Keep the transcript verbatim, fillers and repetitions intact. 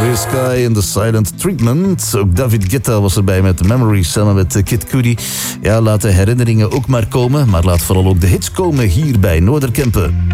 Chris Sky in The Silent Treatment. Ook David Guetta was erbij met Memories samen met Kid Cudi. Ja, laat de herinneringen ook maar komen, maar laat vooral ook de hits komen hier bij Noorderkempen.